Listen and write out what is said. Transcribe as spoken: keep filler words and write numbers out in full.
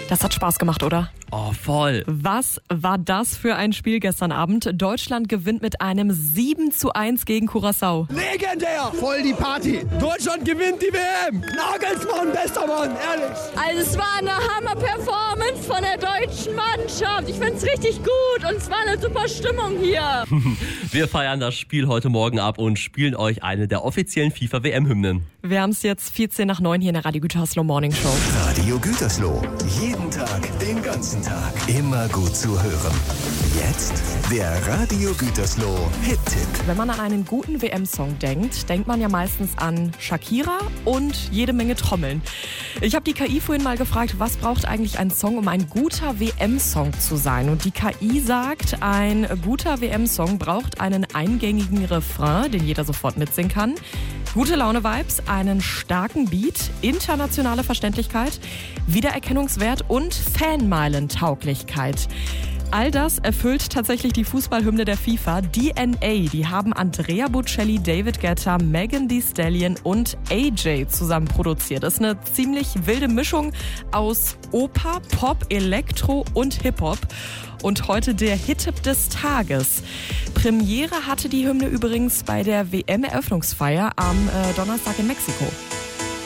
Das hat Spaß gemacht, oder? Oh, voll. Was war das für ein Spiel gestern Abend? Deutschland gewinnt mit einem sieben zu eins gegen Curaçao. Legendär! Voll die Party. Deutschland gewinnt die W M. Nagelsmann, bester Mann, ehrlich. Also es war eine Hammer-Performance von der deutschen Mannschaft. Ich find's richtig gut und es war eine super Stimmung hier. Wir feiern das Spiel heute Morgen ab und spielen euch eine der offiziellen FIFA-W M-Hymnen. Wir haben es jetzt vierzehn nach neun hier in der Radio Gütersloh Morning Show. Radio Gütersloh. Jeden Tag, den ganzen Tag. Immer gut zu hören. Jetzt der Radio Gütersloh Hit-Tipp. Wenn man an einen guten W M-Song denkt, denkt man ja meistens an Shakira und jede Menge Trommeln. Ich habe die K I vorhin mal gefragt, was braucht eigentlich ein Song, um ein guter W M-Song zu sein? Und die K I sagt, ein guter W M-Song braucht einen eingängigen Refrain, den jeder sofort mitsingen kann. Gute Laune-Vibes, einen starken Beat, internationale Verständlichkeit, Wiedererkennungswert und Fanmeilentauglichkeit. All das erfüllt tatsächlich die Fußballhymne der FIFA, D N A. Die haben Andrea Bocelli, David Guetta, Megan Thee Stallion und A J zusammen produziert. Das ist eine ziemlich wilde Mischung aus Oper, Pop, Elektro und Hip-Hop. Und heute der Hit-Tipp des Tages. Premiere hatte die Hymne übrigens bei der W M-Eröffnungsfeier am äh, Donnerstag in Mexiko.